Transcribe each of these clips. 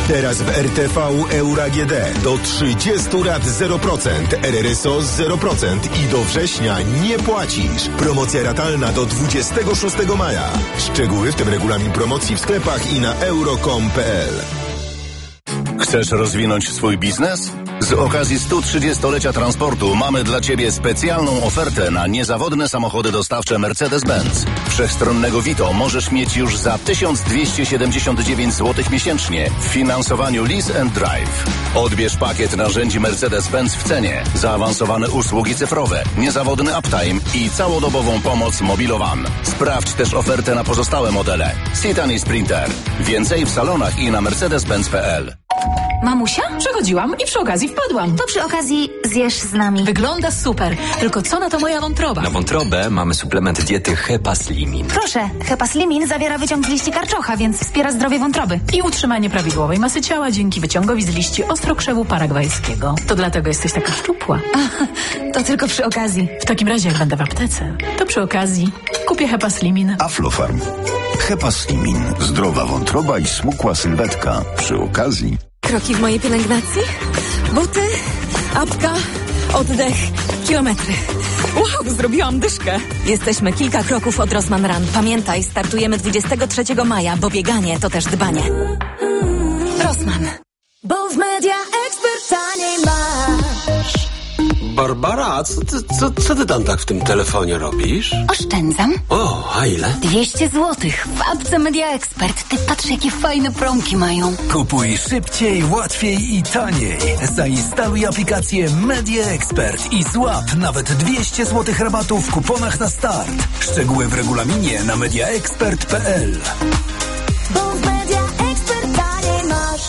Teraz w RTV Euro AGD do 30 lat 0%, RRSO 0% i do września nie płacisz. Promocja ratalna do 26 maja. Szczegóły, w tym regulamin promocji w sklepach i na euro.com.pl. Chcesz rozwinąć swój biznes? Z okazji 130-lecia transportu mamy dla Ciebie specjalną ofertę na niezawodne samochody dostawcze Mercedes-Benz. Wszechstronnego Vito możesz mieć już za 1279 zł miesięcznie w finansowaniu Lease and Drive. Odbierz pakiet narzędzi Mercedes-Benz w cenie, zaawansowane usługi cyfrowe, niezawodny uptime i całodobową pomoc Mobilowan. Sprawdź też ofertę na pozostałe modele. Citan i Sprinter. Więcej w salonach i na mercedes-benz.pl. Mamusia? Przechodziłam i przy okazji wpadłam. To przy okazji zjesz z nami. Wygląda super. Tylko co na to moja wątroba? Na wątrobę mamy suplement diety Hepaslimin. Proszę, Hepaslimin zawiera wyciąg z liści karczocha, więc wspiera zdrowie wątroby. I utrzymanie prawidłowej masy ciała dzięki wyciągowi z liści ostrokrzewu paragwajskiego. To dlatego jesteś taka szczupła. To tylko przy okazji. W takim razie jak będę w aptece, to przy okazji kupię Hepaslimin. Aflofarm. Hepaslimin. Zdrowa wątroba i smukła sylwetka. Przy okazji. Kroki w mojej pielęgnacji, buty, apka, oddech, kilometry. Wow, zrobiłam dyszkę. Jesteśmy kilka kroków od Rossmann Run. Pamiętaj, startujemy 23 maja, bo bieganie to też dbanie. Rossmann. Bo w Media Expert taniej masz. Barbara, co ty tam tak w tym telefonie robisz? Oszczędzam. O, a ile? 200 złotych w apce Media Expert. Ty patrz, jakie fajne promki mają. Kupuj szybciej, łatwiej i taniej. Zainstaluj aplikację Media Expert i złap nawet 200 złotych rabatu w kuponach na start. Szczegóły w regulaminie na mediaexpert.pl. Bo w Media Expert taniej masz.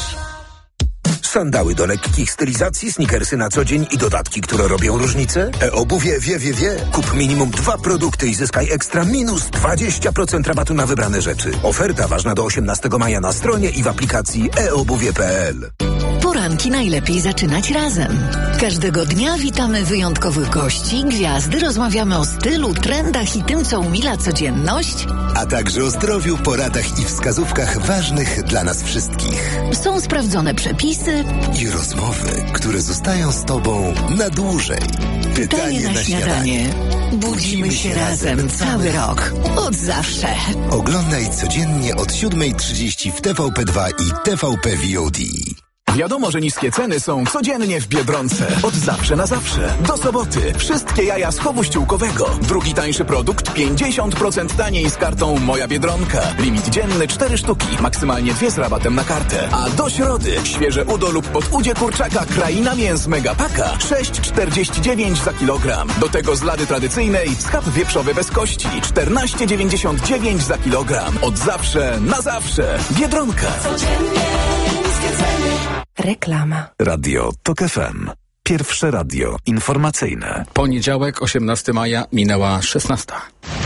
Sandały do lekkich stylizacji, sneakersy na co dzień i dodatki, które robią różnicę? E-obuwie wie. Kup minimum 2 produkty i zyskaj ekstra minus 20% rabatu na wybrane rzeczy. Oferta ważna do 18 maja na stronie i w aplikacji eobuwie.pl. Poranki najlepiej zaczynać razem. Każdego dnia witamy wyjątkowych gości, gwiazdy, rozmawiamy o stylu, trendach i tym, co umila codzienność. A także o zdrowiu, poradach i wskazówkach ważnych dla nas wszystkich. Są sprawdzone przepisy i rozmowy, które zostają z Tobą na dłużej. Pytanie na śniadanie. Budzimy się razem cały rok. Od zawsze. Oglądaj codziennie od 7:30 w TVP2 i TVP VOD. Wiadomo, że niskie ceny są codziennie w Biedronce. Od zawsze na zawsze. Do soboty. Wszystkie jaja z chowu ściółkowego. Drugi tańszy produkt 50% taniej z kartą Moja Biedronka. Limit dzienny 4 sztuki. Maksymalnie 2 z rabatem na kartę. A do środy świeże udo lub podudzie kurczaka Kraina Mięs Megapaka 6,49 za kilogram. Do tego z lady tradycyjnej schab wieprzowy bez kości 14,99 za kilogram. Od zawsze na zawsze. Biedronka. Codziennie niskie ceny. Reklama. Radio TOK FM. Pierwsze radio informacyjne. Poniedziałek, 18 maja, minęła 16.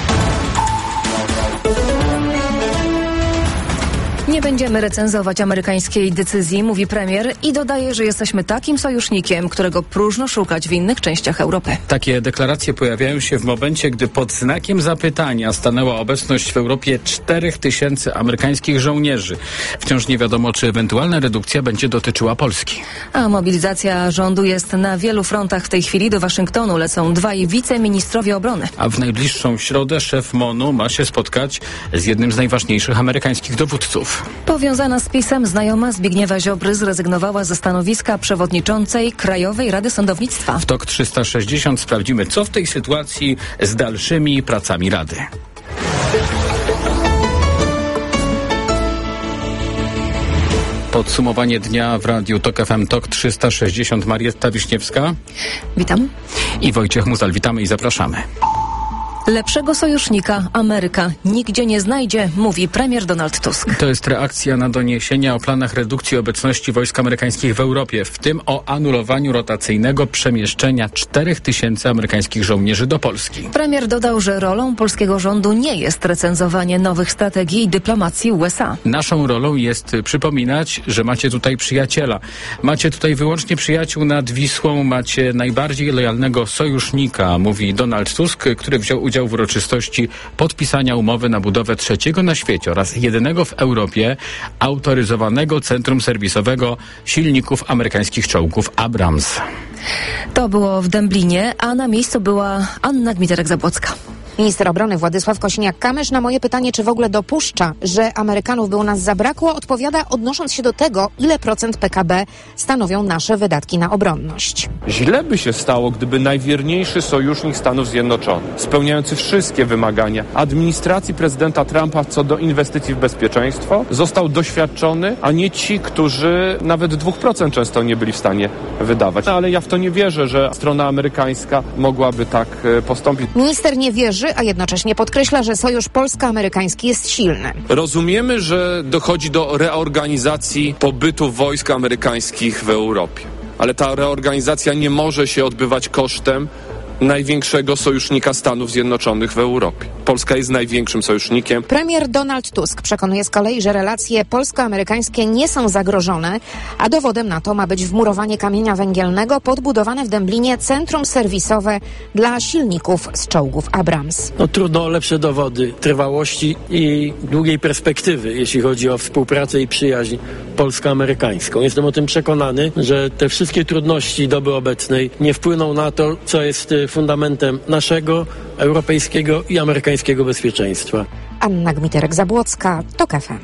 Nie będziemy recenzować amerykańskiej decyzji, mówi premier i dodaje, że jesteśmy takim sojusznikiem, którego próżno szukać w innych częściach Europy. Takie deklaracje pojawiają się w momencie, gdy pod znakiem zapytania stanęła obecność w Europie 4000 amerykańskich żołnierzy. Wciąż nie wiadomo, czy ewentualna redukcja będzie dotyczyła Polski. A mobilizacja rządu jest na wielu frontach w tej chwili. Do Waszyngtonu lecą 2 wiceministrowie obrony. A w najbliższą środę szef MON-u ma się spotkać z jednym z najważniejszych amerykańskich dowódców. Powiązana z PiS-em znajoma Zbigniewa Ziobry zrezygnowała ze stanowiska przewodniczącej Krajowej Rady Sądownictwa. W TOK 360 sprawdzimy, co w tej sytuacji z dalszymi pracami Rady. Podsumowanie dnia w Radiu TOK FM TOK 360. Marietta Wiśniewska. Witam. I Wojciech Muzal. Witamy i zapraszamy. Lepszego sojusznika Ameryka nigdzie nie znajdzie, mówi premier Donald Tusk. To jest reakcja na doniesienia o planach redukcji obecności wojsk amerykańskich w Europie, w tym o anulowaniu rotacyjnego przemieszczenia 4000 amerykańskich żołnierzy do Polski. Premier dodał, że rolą polskiego rządu nie jest recenzowanie nowych strategii i dyplomacji USA. Naszą rolą jest przypominać, że macie tutaj przyjaciela. Macie tutaj wyłącznie przyjaciół nad Wisłą, macie najbardziej lojalnego sojusznika, mówi Donald Tusk, który wziął udział udział w uroczystości podpisania umowy na budowę trzeciego na świecie oraz jedynego w Europie autoryzowanego centrum serwisowego silników amerykańskich czołgów Abrams. To było w Dęblinie, a na miejscu była Anna Gmiterek-Zabłocka. Minister obrony Władysław Kosiniak-Kamysz na moje pytanie, czy w ogóle dopuszcza, że Amerykanów by u nas zabrakło, odpowiada, odnosząc się do tego, ile procent PKB stanowią nasze wydatki na obronność. Źle by się stało, gdyby najwierniejszy sojusznik Stanów Zjednoczonych, spełniający wszystkie wymagania administracji prezydenta Trumpa co do inwestycji w bezpieczeństwo, został doświadczony, a nie ci, którzy nawet 2% często nie byli w stanie wydawać. No, ale ja w to nie wierzę, że strona amerykańska mogłaby tak postąpić. Minister nie wierzy, a jednocześnie podkreśla, że sojusz polsko-amerykański jest silny. Rozumiemy, że dochodzi do reorganizacji pobytu wojsk amerykańskich w Europie, ale ta reorganizacja nie może się odbywać kosztem największego sojusznika Stanów Zjednoczonych w Europie. Polska jest największym sojusznikiem. Premier Donald Tusk przekonuje z kolei, że relacje polsko-amerykańskie nie są zagrożone, a dowodem na to ma być wmurowanie kamienia węgielnego podbudowane w Dęblinie centrum serwisowe dla silników z czołgów Abrams. Trudno o lepsze dowody trwałości i długiej perspektywy, jeśli chodzi o współpracę i przyjaźń polsko-amerykańską. Jestem o tym przekonany, że te wszystkie trudności doby obecnej nie wpłyną na to, co jest fundamentem naszego, europejskiego i amerykańskiego bezpieczeństwa. Anna Gmiterek-Zabłocka, TOK FM.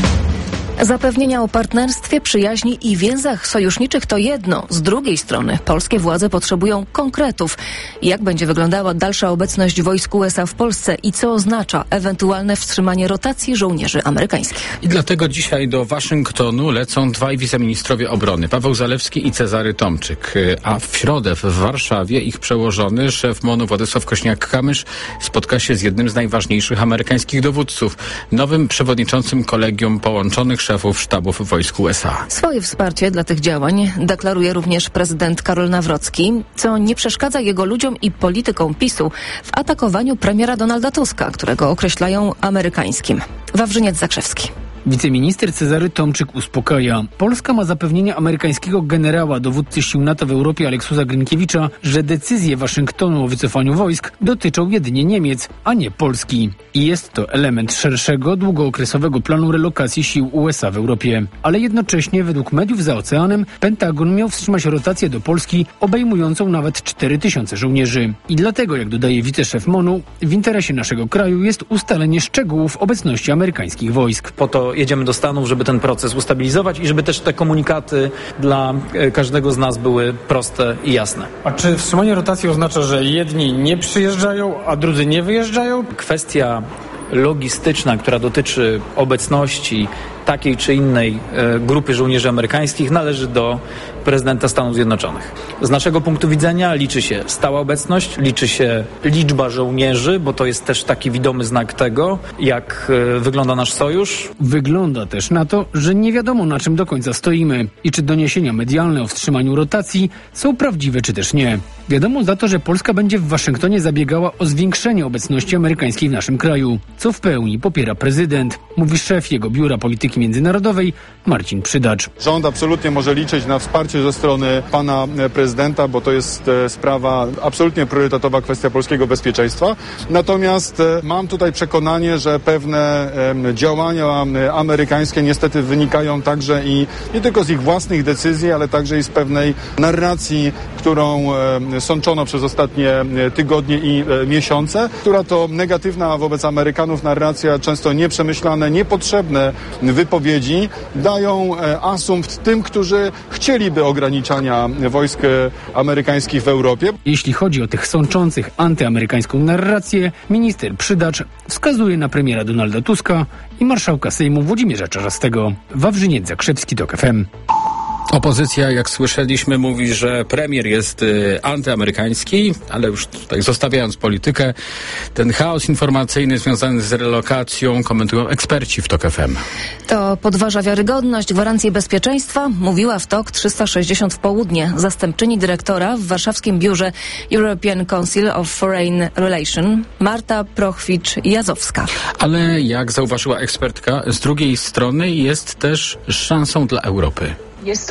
Zapewnienia o partnerstwie, przyjaźni i więzach sojuszniczych to jedno. Z drugiej strony polskie władze potrzebują konkretów. Jak będzie wyglądała dalsza obecność wojsk USA w Polsce i co oznacza ewentualne wstrzymanie rotacji żołnierzy amerykańskich? I dlatego dzisiaj do Waszyngtonu lecą dwaj wiceministrowie obrony, Paweł Zalewski i Cezary Tomczyk. A w środę w Warszawie ich przełożony, szef MON-u Władysław Kosiniak-Kamysz spotka się z jednym z najważniejszych amerykańskich dowódców, nowym przewodniczącym Kolegium Połączonych Szefów Sztabów Wojsk USA. Swoje wsparcie dla tych działań deklaruje również prezydent Karol Nawrocki, co nie przeszkadza jego ludziom i politykom PiS-u w atakowaniu premiera Donalda Tuska, którego określają amerykańskim. Wawrzyniec Zakrzewski. Wiceminister Cezary Tomczyk uspokaja. Polska ma zapewnienia amerykańskiego generała, dowódcy sił NATO w Europie Aleksusa Grynkiewicza, że decyzje Waszyngtonu o wycofaniu wojsk dotyczą jedynie Niemiec, a nie Polski. I jest to element szerszego, długookresowego planu relokacji sił USA w Europie. Ale jednocześnie, według mediów za oceanem, Pentagon miał wstrzymać rotację do Polski, obejmującą nawet 4000 żołnierzy. I dlatego, jak dodaje wiceszef MON-u, w interesie naszego kraju jest ustalenie szczegółów obecności amerykańskich wojsk. Po to jedziemy do Stanów, żeby ten proces ustabilizować i żeby też te komunikaty dla każdego z nas były proste i jasne. A czy wstrzymanie rotacji oznacza, że jedni nie przyjeżdżają, a drudzy nie wyjeżdżają? Kwestia logistyczna, która dotyczy obecności takiej czy innej grupy żołnierzy amerykańskich, należy do prezydenta Stanów Zjednoczonych. Z naszego punktu widzenia liczy się stała obecność, liczy się liczba żołnierzy, bo to jest też taki widomy znak tego, jak wygląda nasz sojusz. Wygląda też na to, że nie wiadomo, na czym do końca stoimy i czy doniesienia medialne o wstrzymaniu rotacji są prawdziwe, czy też nie. Wiadomo za to, że Polska będzie w Waszyngtonie zabiegała o zwiększenie obecności amerykańskiej w naszym kraju, co w pełni popiera prezydent, mówi szef jego Biura Polityki Międzynarodowej Marcin Przydacz. Rząd absolutnie może liczyć na wsparcie ze strony pana prezydenta, bo to jest sprawa absolutnie priorytetowa, kwestia polskiego bezpieczeństwa. Natomiast mam tutaj przekonanie, że pewne działania amerykańskie niestety wynikają także i nie tylko z ich własnych decyzji, ale także i z pewnej narracji, którą sączono przez ostatnie tygodnie i miesiące, która to negatywna wobec Amerykanów narracja, często nieprzemyślane, niepotrzebne wypowiedzi dają asumpt tym, którzy chcieliby ograniczania wojsk amerykańskich w Europie. Jeśli chodzi o tych sączących antyamerykańską narrację, minister Przydacz wskazuje na premiera Donalda Tuska i marszałka Sejmu Włodzimierza Czarzastego. Wawrzyniec Zakrzewski, TOK FM. Opozycja, jak słyszeliśmy, mówi, że premier jest antyamerykański, ale już tutaj zostawiając politykę, ten chaos informacyjny związany z relokacją komentują eksperci w TOK FM. To podważa wiarygodność, gwarancję bezpieczeństwa, mówiła w TOK 360 w południe zastępczyni dyrektora w warszawskim biurze European Council of Foreign Relations Marta Prochwicz-Jazowska. Ale jak zauważyła ekspertka, z drugiej strony jest też szansą dla Europy. Jest to moment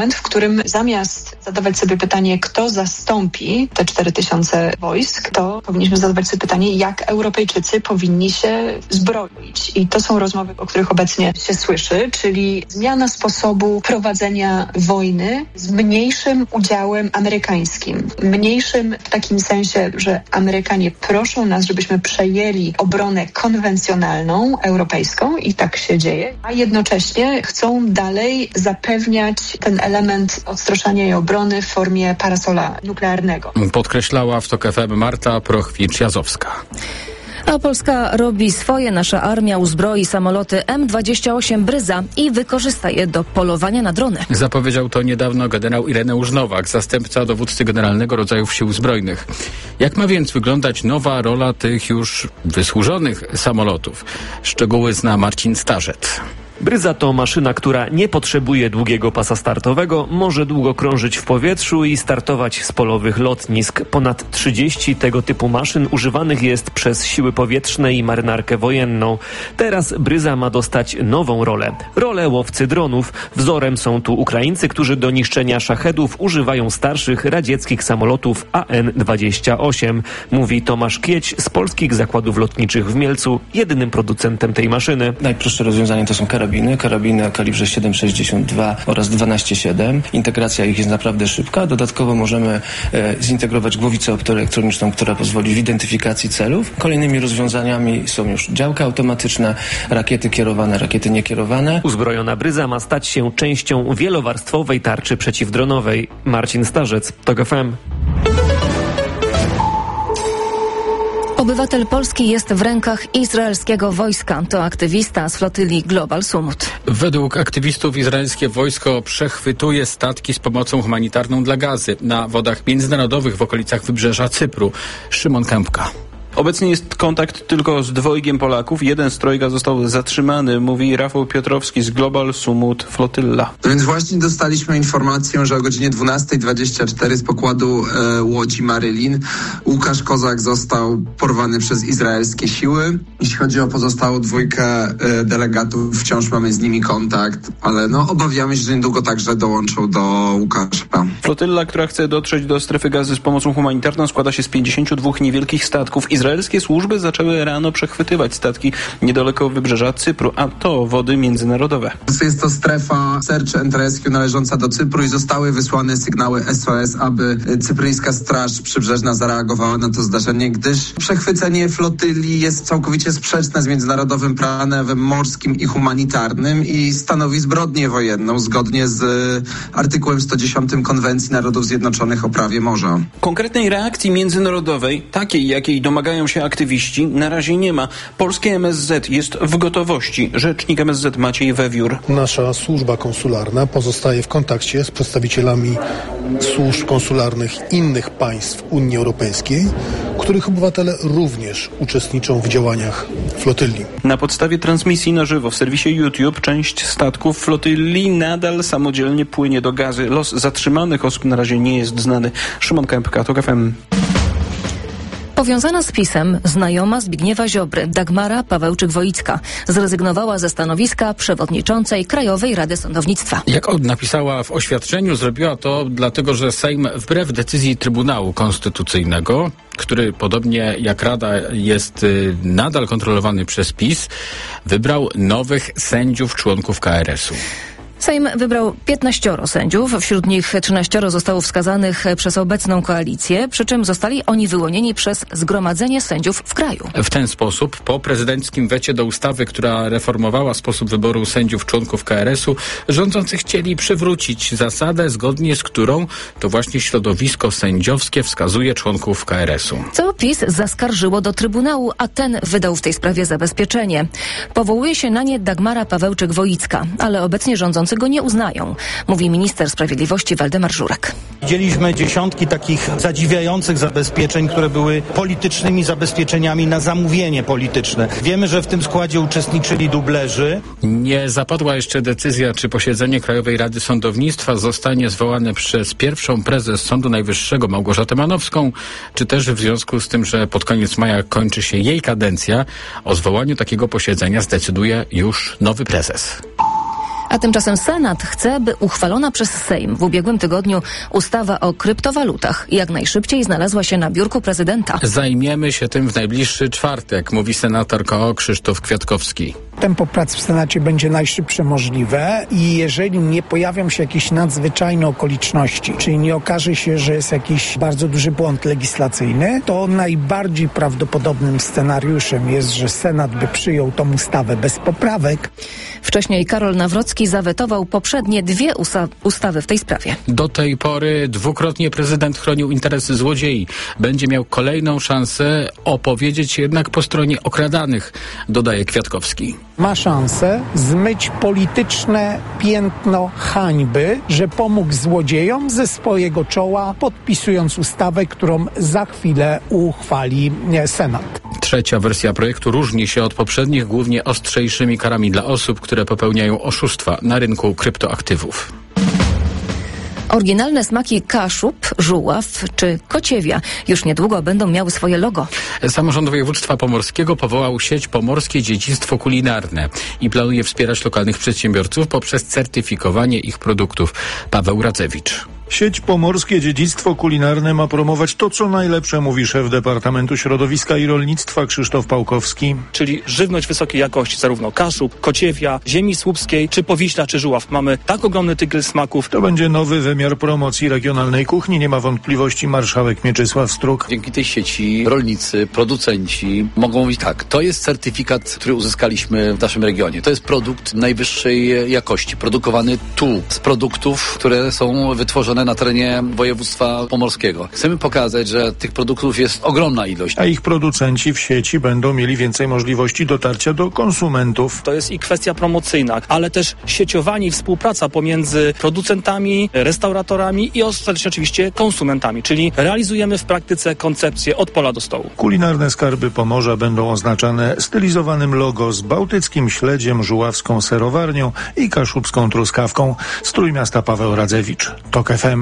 moment, w którym zamiast zadawać sobie pytanie, kto zastąpi te 4000 wojsk, to powinniśmy zadawać sobie pytanie, jak Europejczycy powinni się zbroić. I to są rozmowy, o których obecnie się słyszy, czyli zmiana sposobu prowadzenia wojny z mniejszym udziałem amerykańskim. Mniejszym w takim sensie, że Amerykanie proszą nas, żebyśmy przejęli obronę konwencjonalną, europejską i tak się dzieje, a jednocześnie chcą dalej zapewniać ten element odstraszania i obrony w formie parasola nuklearnego. Podkreślała w TOK FM Marta Prochwicz-Jazowska. A Polska robi swoje. Nasza armia uzbroi samoloty M28 Bryza i wykorzysta je do polowania na drony. Zapowiedział to niedawno generał Ireneusz Nowak, zastępca dowódcy generalnego rodzajów sił zbrojnych. Jak ma więc wyglądać nowa rola tych już wysłużonych samolotów? Szczegóły zna Marcin Starzec. Bryza to maszyna, która nie potrzebuje długiego pasa startowego, może długo krążyć w powietrzu i startować z polowych lotnisk. Ponad 30 tego typu maszyn używanych jest przez siły powietrzne i marynarkę wojenną. Teraz Bryza ma dostać nową rolę łowcy dronów. Wzorem są tu Ukraińcy, którzy do niszczenia szachedów używają starszych radzieckich samolotów AN-28, mówi Tomasz Kieć z Polskich Zakładów Lotniczych w Mielcu, jedynym producentem tej maszyny. Najprostsze rozwiązanie to są karabiny o kalibrze 7,62 oraz 12,7. Integracja ich jest naprawdę szybka. Dodatkowo możemy zintegrować głowicę optoelektroniczną, która pozwoli w identyfikacji celów. Kolejnymi rozwiązaniami są już działka automatyczne, rakiety kierowane, rakiety niekierowane. Uzbrojona Bryza ma stać się częścią wielowarstwowej tarczy przeciwdronowej. Marcin Starzec, TOK FM. Obywatel Polski jest w rękach izraelskiego wojska. To aktywista z flotyli Global Sumut. Według aktywistów izraelskie wojsko przechwytuje statki z pomocą humanitarną dla Gazy na wodach międzynarodowych w okolicach wybrzeża Cypru. Szymon Kępka. Obecnie jest kontakt tylko z dwojgiem Polaków. Jeden z trojga został zatrzymany, mówi Rafał Piotrowski z Global Sumut Flotylla. No więc właśnie dostaliśmy informację, że o godzinie 12:24 z pokładu łodzi Marylin Łukasz Kozak został porwany przez izraelskie siły. Jeśli chodzi o pozostałą dwójkę delegatów, wciąż mamy z nimi kontakt, ale obawiamy się, że niedługo także dołączą do Łukasza. Flotylla, która chce dotrzeć do strefy Gazy z pomocą humanitarną, składa się z 52 niewielkich statków. Izraelskie służby zaczęły rano przechwytywać statki niedaleko wybrzeża Cypru, a to wody międzynarodowe. Jest to strefa Search and Rescue należąca do Cypru i zostały wysłane sygnały SOS, aby cypryjska straż przybrzeżna zareagowała na to zdarzenie, gdyż przechwycenie flotyli jest całkowicie sprzeczne z międzynarodowym prawem morskim i humanitarnym i stanowi zbrodnię wojenną zgodnie z artykułem 110 Konwencji Narodów Zjednoczonych o prawie morza. Konkretnej reakcji międzynarodowej, takiej jakiej domagają się aktywiści, na razie nie ma. Polskie MSZ jest w gotowości. Rzecznik MSZ Maciej Wewiór. Nasza służba konsularna pozostaje w kontakcie z przedstawicielami służb konsularnych innych państw Unii Europejskiej, których obywatele również uczestniczą w działaniach flotyli. Na podstawie transmisji na żywo w serwisie YouTube część statków flotyli nadal samodzielnie płynie do Gazy. Los zatrzymanych osób na razie nie jest znany. Szymon Kępka, TOK FM. Powiązana z PiS-em znajoma Zbigniewa Ziobry, Dagmara Pawełczyk-Woicka, zrezygnowała ze stanowiska przewodniczącej Krajowej Rady Sądownictwa. Jak napisała w oświadczeniu, zrobiła to dlatego, że Sejm wbrew decyzji Trybunału Konstytucyjnego, który podobnie jak Rada jest nadal kontrolowany przez PiS, wybrał nowych sędziów członków KRS-u. Sejm wybrał 15 sędziów, wśród nich 13 zostało wskazanych przez obecną koalicję, przy czym zostali oni wyłonieni przez Zgromadzenie Sędziów w kraju. W ten sposób, po prezydenckim wecie do ustawy, która reformowała sposób wyboru sędziów członków KRS-u, rządzący chcieli przywrócić zasadę, zgodnie z którą to właśnie środowisko sędziowskie wskazuje członków KRS-u. Co PiS zaskarżyło do Trybunału, a ten wydał w tej sprawie zabezpieczenie. Powołuje się na nie Dagmara Pawełczyk-Woicka, ale obecnie rządzący go nie uznają, mówi minister sprawiedliwości Waldemar Żurek. Widzieliśmy dziesiątki takich zadziwiających zabezpieczeń, które były politycznymi zabezpieczeniami na zamówienie polityczne. Wiemy, że w tym składzie uczestniczyli dublerzy. Nie zapadła jeszcze decyzja, czy posiedzenie Krajowej Rady Sądownictwa zostanie zwołane przez pierwszą prezes Sądu Najwyższego Małgorzatę Manowską, czy też w związku z tym, że pod koniec maja kończy się jej kadencja, o zwołaniu takiego posiedzenia zdecyduje już nowy prezes. A tymczasem Senat chce, by uchwalona przez Sejm w ubiegłym tygodniu ustawa o kryptowalutach jak najszybciej znalazła się na biurku prezydenta. Zajmiemy się tym w najbliższy czwartek, mówi senator KO Krzysztof Kwiatkowski. Tempo prac w Senacie będzie najszybsze możliwe i jeżeli nie pojawią się jakieś nadzwyczajne okoliczności, czyli nie okaże się, że jest jakiś bardzo duży błąd legislacyjny, to najbardziej prawdopodobnym scenariuszem jest, że Senat by przyjął tą ustawę bez poprawek. Wcześniej Karol Nawrocki zawetował poprzednie 2 ustawy w tej sprawie. Do tej pory dwukrotnie prezydent chronił interesy złodziei. Będzie miał kolejną szansę opowiedzieć się jednak po stronie okradanych, dodaje Kwiatkowski. Ma szansę zmyć polityczne piętno hańby, że pomógł złodziejom ze swojego czoła, podpisując ustawę, którą za chwilę uchwali Senat. Trzecia wersja projektu różni się od poprzednich głównie ostrzejszymi karami dla osób, które popełniają oszustwa na rynku kryptoaktywów. Oryginalne smaki kaszub, żuław czy kociewia już niedługo będą miały swoje logo. Samorząd województwa pomorskiego powołał sieć Pomorskie Dziedzictwo Kulinarne i planuje wspierać lokalnych przedsiębiorców poprzez certyfikowanie ich produktów. Paweł Radzewicz. Sieć Pomorskie Dziedzictwo Kulinarne ma promować to, co najlepsze, mówi szef Departamentu Środowiska i Rolnictwa Krzysztof Pałkowski. Czyli żywność wysokiej jakości, zarówno kaszub, kociewia, ziemi słupskiej, czy powiśla, czy żuław. Mamy tak ogromny tygrys smaków. To będzie nowy wymiar promocji regionalnej kuchni, nie ma wątpliwości marszałek Mieczysław Struk. Dzięki tej sieci rolnicy, producenci mogą mówić tak, to jest certyfikat, który uzyskaliśmy w naszym regionie. To jest produkt najwyższej jakości, produkowany tu, z produktów, które są wytworzone na terenie województwa pomorskiego. Chcemy pokazać, że tych produktów jest ogromna ilość. A ich producenci w sieci będą mieli więcej możliwości dotarcia do konsumentów. To jest i kwestia promocyjna, ale też sieciowanie i współpraca pomiędzy producentami, restauratorami i ostatecznie oczywiście konsumentami, czyli realizujemy w praktyce koncepcję od pola do stołu. Kulinarne skarby Pomorza będą oznaczane stylizowanym logo z bałtyckim śledziem, żuławską serowarnią i kaszubską truskawką. Z Trójmiasta Paweł Radzewicz. TOK FM.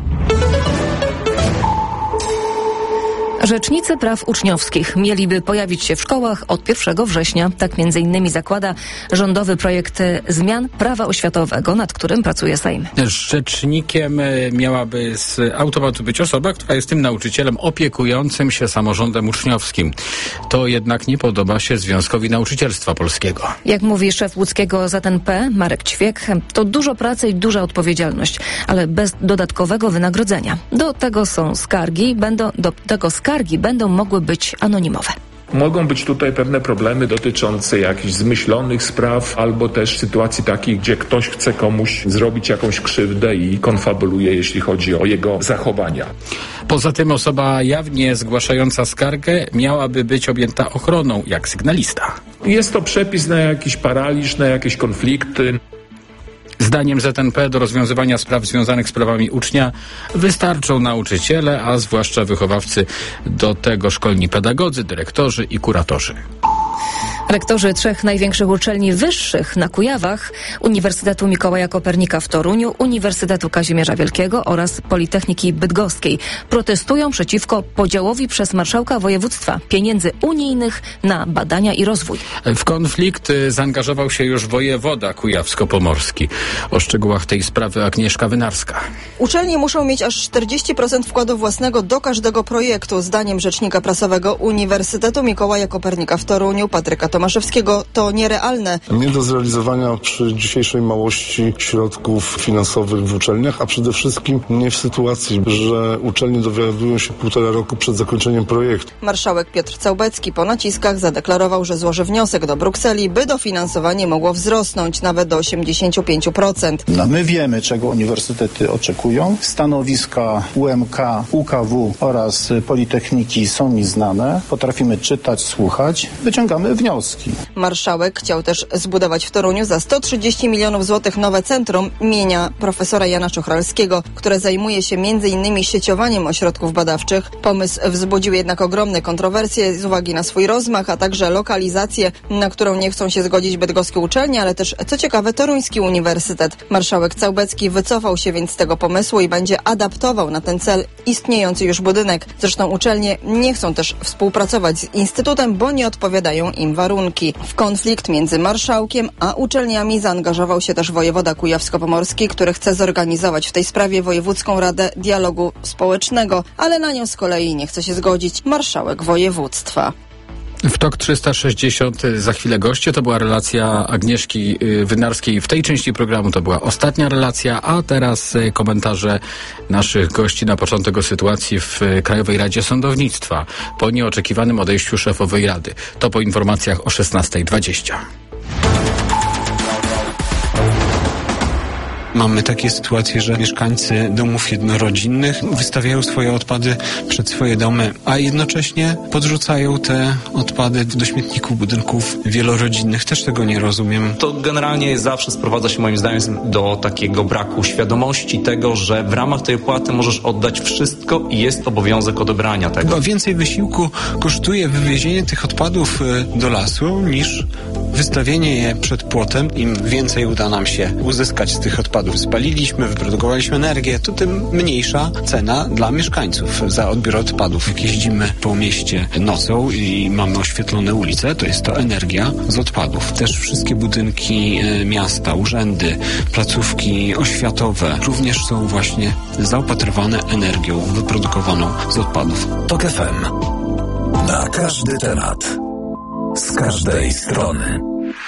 Rzecznicy praw uczniowskich mieliby pojawić się w szkołach od 1 września. Tak m.in. zakłada rządowy projekt zmian prawa oświatowego, nad którym pracuje Sejm. Rzecznikiem miałaby z automatu być osoba, która jest tym nauczycielem opiekującym się samorządem uczniowskim. To jednak nie podoba się Związkowi Nauczycielstwa Polskiego. Jak mówi szef łódzkiego ZNP Marek Ćwiek, to dużo pracy i duża odpowiedzialność, ale bez dodatkowego wynagrodzenia. Do tego skargi będą mogły być anonimowe. Mogą być tutaj pewne problemy dotyczące jakichś zmyślonych spraw albo też sytuacji takich, gdzie ktoś chce komuś zrobić jakąś krzywdę i konfabuluje, jeśli chodzi o jego zachowania. Poza tym osoba jawnie zgłaszająca skargę miałaby być objęta ochroną, jak sygnalista. Jest to przepis na jakiś paraliż, na jakieś konflikty. Zdaniem ZNP do rozwiązywania spraw związanych z prawami ucznia wystarczą nauczyciele, a zwłaszcza wychowawcy, do tego szkolni pedagodzy, dyrektorzy i kuratorzy. Rektorzy 3 największych uczelni wyższych na Kujawach, Uniwersytetu Mikołaja Kopernika w Toruniu, Uniwersytetu Kazimierza Wielkiego oraz Politechniki Bydgoskiej protestują przeciwko podziałowi przez marszałka województwa pieniędzy unijnych na badania i rozwój. W konflikt zaangażował się już wojewoda kujawsko-pomorski. O szczegółach tej sprawy Agnieszka Wynarska. Uczelnie muszą mieć aż 40% wkładu własnego do każdego projektu. Zdaniem rzecznika prasowego Uniwersytetu Mikołaja Kopernika w Toruniu, Patryka Tomaszewskiego, to nierealne. Nie do zrealizowania przy dzisiejszej małości środków finansowych w uczelniach, a przede wszystkim nie w sytuacji, że uczelnie dowiadują się 1,5 roku przed zakończeniem projektu. Marszałek Piotr Całbecki po naciskach zadeklarował, że złoży wniosek do Brukseli, by dofinansowanie mogło wzrosnąć nawet do 85%. My wiemy, czego uniwersytety oczekują. Stanowiska UMK, UKW oraz Politechniki są mi znane. Potrafimy czytać, słuchać. Wyciągamy wnioski. Marszałek chciał też zbudować w Toruniu za 130 milionów złotych nowe centrum imienia profesora Jana Czochralskiego, które zajmuje się m.in. sieciowaniem ośrodków badawczych. Pomysł wzbudził jednak ogromne kontrowersje z uwagi na swój rozmach, a także lokalizację, na którą nie chcą się zgodzić bydgoskie uczelnie, ale też, co ciekawe, Toruński Uniwersytet. Marszałek Całbecki wycofał się więc z tego pomysłu i będzie adaptował na ten cel istniejący już budynek. Zresztą uczelnie nie chcą też współpracować z Instytutem, bo nie odpowiadają im warunki. warunki. W konflikt między marszałkiem a uczelniami zaangażował się też wojewoda kujawsko-pomorski, który chce zorganizować w tej sprawie Wojewódzką Radę Dialogu Społecznego, ale na nią z kolei nie chce się zgodzić marszałek województwa. W TOK 360 za chwilę goście. To była relacja Agnieszki Wynarskiej. W tej części programu to była ostatnia relacja, a teraz komentarze naszych gości na początek o sytuacji w Krajowej Radzie Sądownictwa po nieoczekiwanym odejściu szefowej Rady. To po informacjach o 16:20. Mamy takie sytuacje, że mieszkańcy domów jednorodzinnych wystawiają swoje odpady przed swoje domy, a jednocześnie podrzucają te odpady do śmietników budynków wielorodzinnych. Też tego nie rozumiem. To generalnie zawsze sprowadza się moim zdaniem do takiego braku świadomości tego, że w ramach tej opłaty możesz oddać wszystko i jest obowiązek odebrania tego. Chyba więcej wysiłku kosztuje wywiezienie tych odpadów do lasu niż wystawienie je przed płotem. Im więcej uda nam się uzyskać z tych odpadów, spaliliśmy, wyprodukowaliśmy energię, to tym mniejsza cena dla mieszkańców za odbiór odpadów. Jak jeździmy po mieście nocą i mamy oświetlone ulice, to jest to energia z odpadów. Też wszystkie budynki miasta, urzędy, placówki oświatowe również są właśnie zaopatrywane energią wyprodukowaną z odpadów. TOK FM. Na każdy temat. Z każdej strony.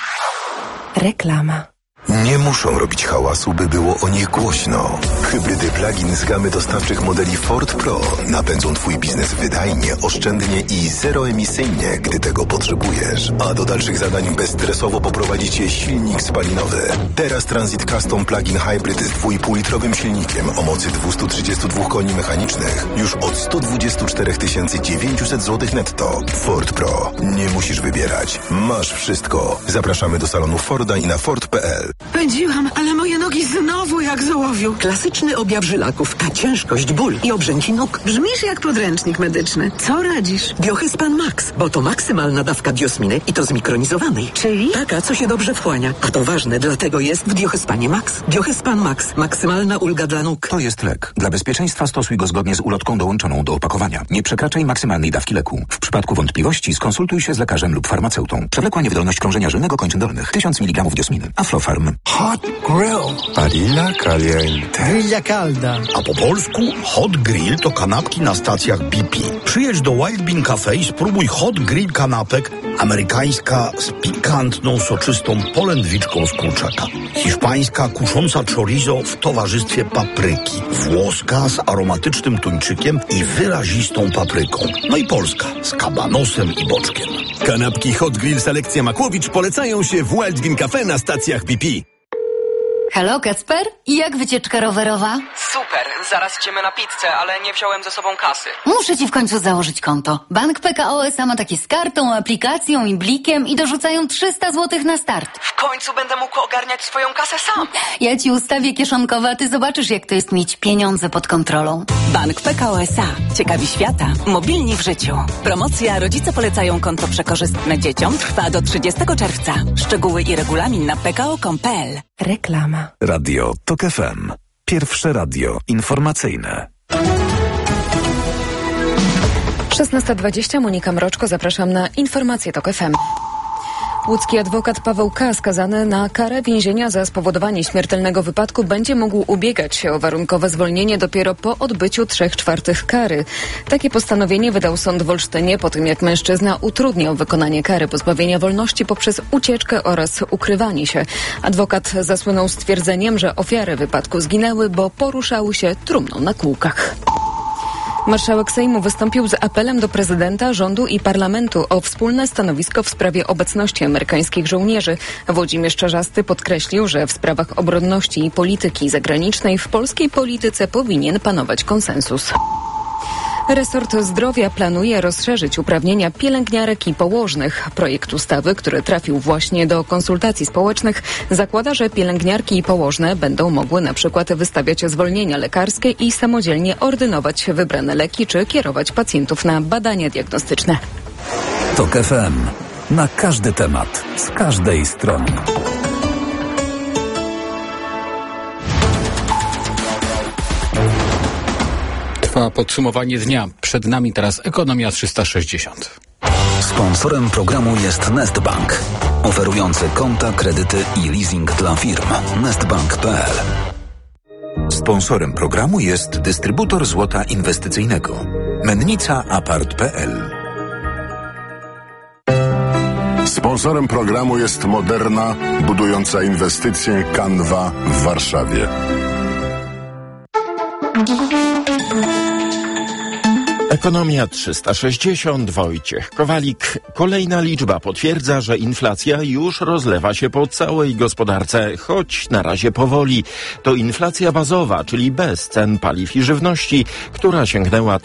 Reklama. Nie muszą robić hałasu, by było o nich głośno. Hybrydy plug-in z gamy dostawczych modeli Ford Pro napędzą Twój biznes wydajnie, oszczędnie i zeroemisyjnie, gdy tego potrzebujesz. A do dalszych zadań bezstresowo poprowadzi Cię silnik spalinowy. Teraz Transit Custom Plug-in Hybrid z 2,5-litrowym silnikiem o mocy 232 koni mechanicznych już od 124 900 zł netto. Ford Pro. Nie musisz wybierać. Masz wszystko. Zapraszamy do salonu Forda i na Ford.pl. Pędziłam, ale moje nogi znowu jak z ołowiu. Klasyczny objaw żylaków, a ciężkość, ból i obrzęki nóg. Brzmisz jak podręcznik medyczny. Co radzisz? Diohespan Max, bo to maksymalna dawka diosminy i to zmikronizowanej. Czyli? Taka, co się dobrze wchłania. A to ważne, dlatego jest w Diohespanie Max. Diohespan Max. Maksymalna ulga dla nóg. To jest lek. Dla bezpieczeństwa stosuj go zgodnie z ulotką dołączoną do opakowania. Nie przekraczaj maksymalnej dawki leku. W przypadku wątpliwości skonsultuj się z lekarzem lub farmaceutą. Przewlekła niewydolność krążenia żylnego kończyn dolnych. 1000 mg diosminy. Aflofarm. Hot Grill. Barilla Caliente. Grilla calda. A po polsku Hot Grill to kanapki na stacjach BP. Przyjedź do Wild Bean Cafe i spróbuj Hot Grill kanapek. Amerykańska z pikantną, soczystą polędwiczką z kurczaka. Hiszpańska kusząca chorizo w towarzystwie papryki. Włoska z aromatycznym tuńczykiem i wyrazistą papryką. No i polska z kabanosem i boczkiem. Kanapki Hot Grill Selekcja Makłowicz polecają się w Wild Bean Cafe na stacjach BP. Halo, Kacper? Jak wycieczka rowerowa? Super, zaraz idziemy na pizzę, ale nie wziąłem ze sobą kasy. Muszę ci w końcu założyć konto. Bank PKO SA ma takie z kartą, aplikacją i blikiem i dorzucają 300 zł na start. W końcu będę mógł ogarniać swoją kasę sam. Ja ci ustawię kieszonkowe, a ty zobaczysz, jak to jest mieć pieniądze pod kontrolą. Bank PKO SA. Ciekawi świata. Mobilni w życiu. Promocja Rodzice polecają konto przekorzystne dzieciom trwa do 30 czerwca. Szczegóły i regulamin na pko.com.pl. Reklama. Radio TOK FM. Pierwsze radio informacyjne. 16:20, Monika Mroczko, zapraszam na informacje TOK FM. Łódzki adwokat Paweł K., skazany na karę więzienia za spowodowanie śmiertelnego wypadku, będzie mógł ubiegać się o warunkowe zwolnienie dopiero po odbyciu 3/4 kary. Takie postanowienie wydał sąd w Olsztynie po tym, jak mężczyzna utrudniał wykonanie kary pozbawienia wolności poprzez ucieczkę oraz ukrywanie się. Adwokat zasłynął stwierdzeniem, że ofiary wypadku zginęły, bo poruszały się trumną na kółkach. Marszałek Sejmu wystąpił z apelem do prezydenta, rządu i parlamentu o wspólne stanowisko w sprawie obecności amerykańskich żołnierzy. Włodzimierz Czarzasty podkreślił, że w sprawach obronności i polityki zagranicznej w polskiej polityce powinien panować konsensus. Resort Zdrowia planuje rozszerzyć uprawnienia pielęgniarek i położnych. Projekt ustawy, który trafił właśnie do konsultacji społecznych, zakłada, że pielęgniarki i położne będą mogły na przykład wystawiać zwolnienia lekarskie i samodzielnie ordynować wybrane leki czy kierować pacjentów na badania diagnostyczne. TOK FM. Na każdy temat. Z każdej strony. Trwa podsumowanie dnia. Przed nami teraz Ekonomia 360. Sponsorem programu jest Nestbank, oferujący konta, kredyty i leasing dla firm. Nestbank.pl. Sponsorem programu jest dystrybutor złota inwestycyjnego Mennica Apart.pl. Sponsorem programu jest Moderna, budująca inwestycje Canva w Warszawie. Ekonomia 360, Wojciech Kowalik. Kolejna liczba potwierdza, że inflacja już rozlewa się po całej gospodarce, choć na razie powoli. To inflacja bazowa, czyli bez cen paliw i żywności, która sięgnęła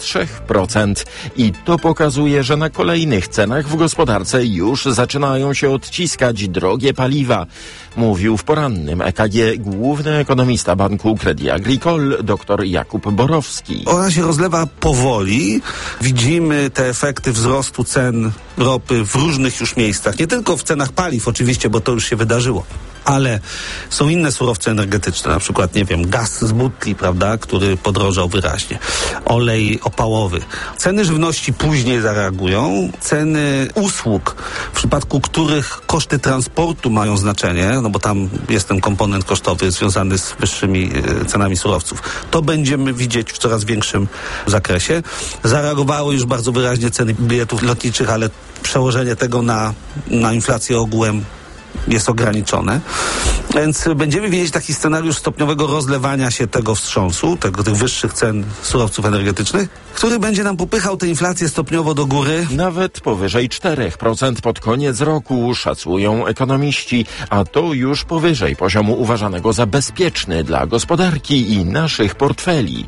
3%. I to pokazuje, że na kolejnych cenach w gospodarce już zaczynają się odciskać drogie paliwa. Mówił w porannym EKG główny ekonomista Banku Crédit Agricole dr Jakub Borowski. Ona się rozlewa powoli. Widzimy te efekty wzrostu cen ropy w różnych już miejscach. Nie tylko w cenach paliw oczywiście, bo to już się wydarzyło. Ale są inne surowce energetyczne, na przykład, nie wiem, gaz z butli, prawda, który podrożał wyraźnie, olej opałowy. Ceny żywności później zareagują, ceny usług, w przypadku których koszty transportu mają znaczenie, no bo tam jest ten komponent kosztowy związany z wyższymi cenami surowców. To będziemy widzieć w coraz większym zakresie. Zareagowały już bardzo wyraźnie ceny biletów lotniczych, ale przełożenie tego na inflację ogółem jest ograniczone, więc będziemy widzieć taki scenariusz stopniowego rozlewania się tego wstrząsu, tych wyższych cen surowców energetycznych, który będzie nam popychał tę inflację stopniowo do góry. Nawet powyżej 4% pod koniec roku szacują ekonomiści, a to już powyżej poziomu uważanego za bezpieczny dla gospodarki i naszych portfeli.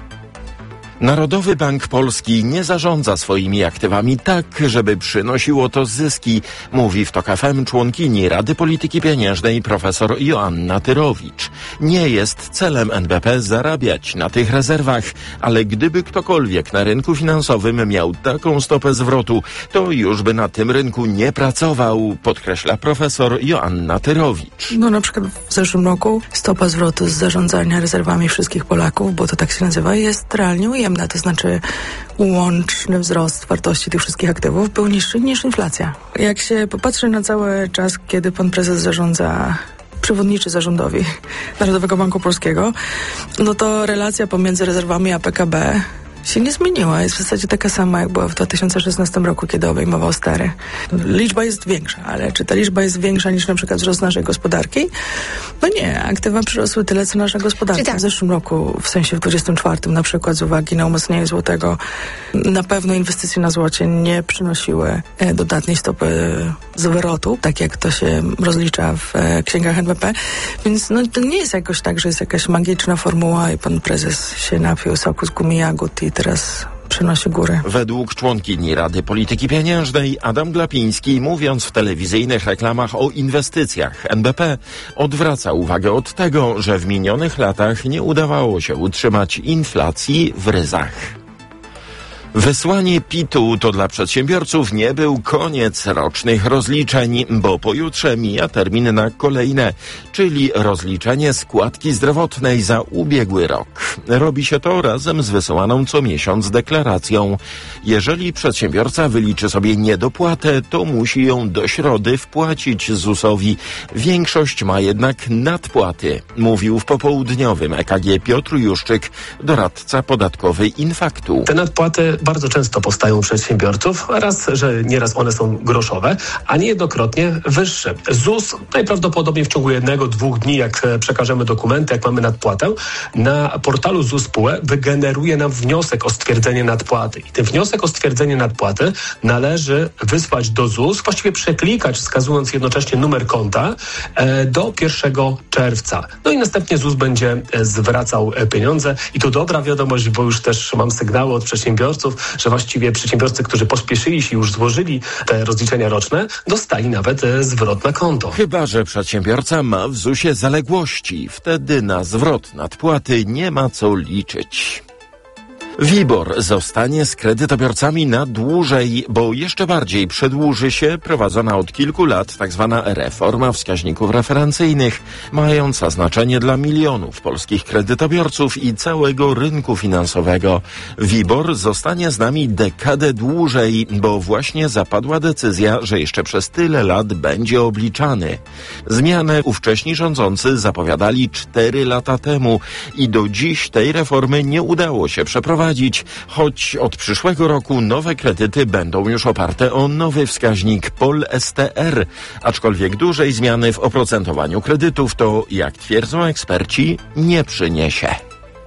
Narodowy Bank Polski nie zarządza swoimi aktywami tak, żeby przynosiło to zyski, mówi w TOK FM członkini Rady Polityki Pieniężnej profesor Joanna Tyrowicz. Nie jest celem NBP zarabiać na tych rezerwach, ale gdyby ktokolwiek na rynku finansowym miał taką stopę zwrotu, to już by na tym rynku nie pracował, podkreśla profesor Joanna Tyrowicz. No na przykład w zeszłym roku stopa zwrotu z zarządzania rezerwami wszystkich Polaków, bo to tak się nazywa, jest realnie ujemna. To znaczy łączny wzrost wartości tych wszystkich aktywów był niższy niż inflacja. Jak się popatrzy na cały czas, kiedy pan prezes zarządza przewodniczy zarządowi Narodowego Banku Polskiego, no to relacja pomiędzy rezerwami a PKB się nie zmieniła. Jest w zasadzie taka sama, jak była w 2016 roku, kiedy obejmował stary. Liczba jest większa, ale czy ta liczba jest większa niż na przykład wzrost naszej gospodarki? No nie, aktywa przyrosły tyle, co nasza gospodarka. W zeszłym roku, w sensie w 24 na przykład z uwagi na umocnienie złotego, na pewno inwestycje na złocie nie przynosiły dodatniej stopy zwrotu, tak jak to się rozlicza w księgach NBP. Więc no, to nie jest jakoś tak, że jest jakaś magiczna formuła i pan prezes się napił soku z gumi jagód i teraz przynosi góry. Według członkini Rady Polityki Pieniężnej Adam Glapiński, mówiąc w telewizyjnych reklamach o inwestycjach NBP, odwraca uwagę od tego, że w minionych latach nie udawało się utrzymać inflacji w ryzach. Wysłanie PIT-u to dla przedsiębiorców nie był koniec rocznych rozliczeń, bo pojutrze mija termin na kolejne, czyli rozliczenie składki zdrowotnej za ubiegły rok. Robi się to razem z wysyłaną co miesiąc deklaracją. Jeżeli przedsiębiorca wyliczy sobie niedopłatę, to musi ją do środy wpłacić ZUS-owi. Większość ma jednak nadpłaty, mówił w popołudniowym EKG Piotr Juszczyk, doradca podatkowy Infaktu. Te nadpłaty bardzo często powstają u przedsiębiorców. Raz, że nieraz one są groszowe, a niejednokrotnie wyższe. ZUS najprawdopodobniej w ciągu 1-2 dni, jak przekażemy dokumenty, jak mamy nadpłatę, na portalu ZUS.pł wygeneruje nam wniosek o stwierdzenie nadpłaty. I ten wniosek o stwierdzenie nadpłaty należy wysłać do ZUS, właściwie przeklikać, wskazując jednocześnie numer konta do 1 czerwca. No i następnie ZUS będzie zwracał pieniądze. I tu dobra wiadomość, bo już też mam sygnały od przedsiębiorców, że właściwie przedsiębiorcy, którzy pospieszyli się, już złożyli te rozliczenia roczne, dostali nawet zwrot na konto. Chyba że przedsiębiorca ma w ZUS-ie zaległości. Wtedy na zwrot nadpłaty nie ma co liczyć. WIBOR zostanie z kredytobiorcami na dłużej, bo jeszcze bardziej przedłuży się prowadzona od kilku lat tzw. reforma wskaźników referencyjnych, mająca znaczenie dla milionów polskich kredytobiorców i całego rynku finansowego. WIBOR zostanie z nami dekadę dłużej, bo właśnie zapadła decyzja, że jeszcze przez tyle lat będzie obliczany. Zmianę ówcześni rządzący zapowiadali 4 lata temu i do dziś tej reformy nie udało się przeprowadzić, choć od przyszłego roku nowe kredyty będą już oparte o nowy wskaźnik POL-STR, aczkolwiek dużej zmiany w oprocentowaniu kredytów to, jak twierdzą eksperci, nie przyniesie.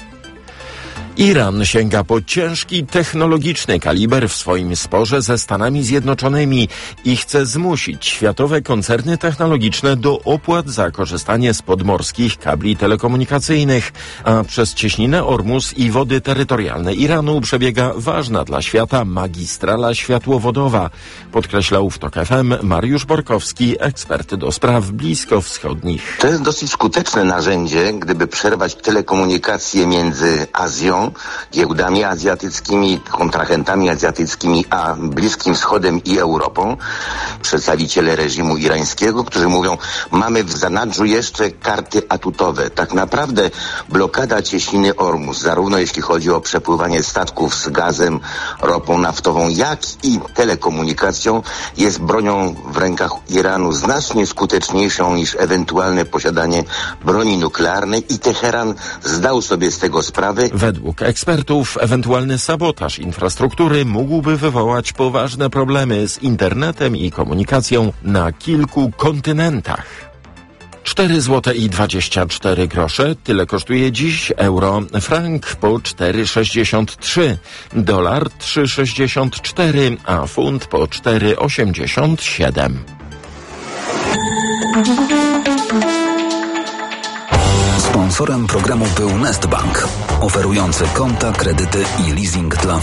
Iran sięga po ciężki technologiczny kaliber w swoim sporze ze Stanami Zjednoczonymi i chce zmusić światowe koncerny technologiczne do opłat za korzystanie z podmorskich kabli telekomunikacyjnych, a przez cieśninę Ormus i wody terytorialne Iranu przebiega ważna dla świata magistrala światłowodowa, podkreślał w TOK FM Mariusz Borkowski, ekspert do spraw bliskowschodnich. To jest dosyć skuteczne narzędzie, gdyby przerwać telekomunikacje między Azją, giełdami azjatyckimi, kontrahentami azjatyckimi, a Bliskim Wschodem i Europą. Przedstawiciele reżimu irańskiego, którzy mówią, mamy w zanadrzu jeszcze karty atutowe. Tak naprawdę blokada cieśniny Ormus, zarówno jeśli chodzi o przepływanie statków z gazem, ropą naftową, jak i telekomunikacją, jest bronią w rękach Iranu znacznie skuteczniejszą niż ewentualne posiadanie broni nuklearnej i Teheran zdał sobie z tego sprawę. Według ekspertów ewentualny sabotaż infrastruktury mógłby wywołać poważne problemy z internetem i komunikacją na kilku kontynentach. 4,24 zł. Tyle kosztuje dziś euro. Frank po 4,63. Dolar 3,64, a funt po 4,87. Sponsorem programu był Nest Bank, oferujący konta, kredyty i leasing dla